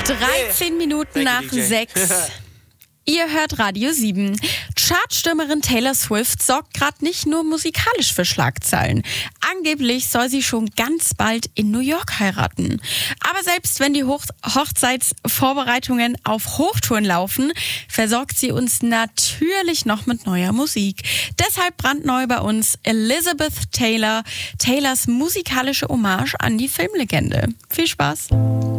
13 Minuten nach 6. Ihr hört Radio 7. Chartstürmerin Taylor Swift sorgt gerade nicht nur musikalisch für Schlagzeilen. Angeblich soll sie schon ganz bald in New York heiraten. Aber selbst wenn die Hochzeitsvorbereitungen auf Hochtouren laufen, versorgt sie uns natürlich noch mit neuer Musik. Deshalb brandneu bei uns Elizabeth Taylor, Taylors musikalische Hommage an die Filmlegende. Viel Spaß!